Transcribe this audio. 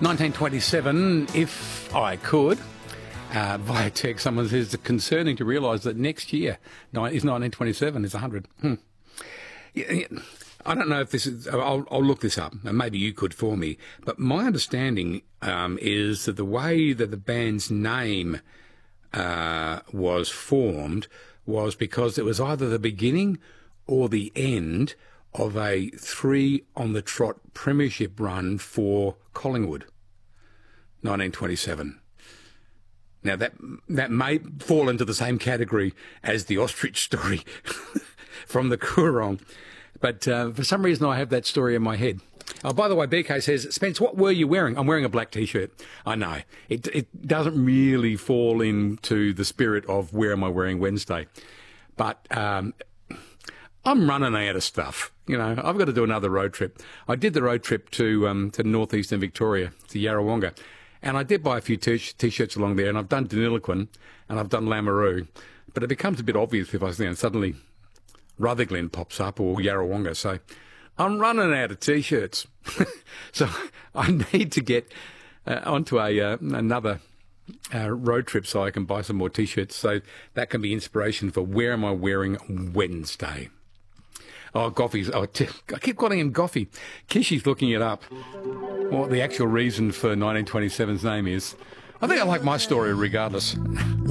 1927, if I could, via text, someone says it's concerning to realise that next year is 1927, is 100. Yeah, I don't know if this is, I'll look this up, and maybe you could for me, but my understanding is that the way that the band's name was formed was because it was either the beginning or the end of a 3-on-the-trot premiership run for Collingwood, 1927. Now, that may fall into the same category as the ostrich story from the Coorong, but for some reason I have that story in my head. Oh, by the way, BK says, Spence, what were you wearing? I'm wearing a black T-shirt. I know. It doesn't really fall into the spirit of where am I wearing Wednesday. But I'm running out of stuff. You know, I've got to do another road trip. I did the road trip to northeastern Victoria, to Yarrawonga, and I did buy a few T-shirts along there, and I've done Deniliquin, and I've done Lameroo. But it becomes a bit obvious if suddenly Rutherglen pops up or Yarrawonga. So I'm running out of T-shirts. So I need to get onto another road trip so I can buy some more T-shirts. So that can be inspiration for where am I wearing Wednesday. Oh, Goffy's. I keep calling him Goffy. Kishy's looking it up, what the actual reason for 1927's name is. I think I like my story regardless.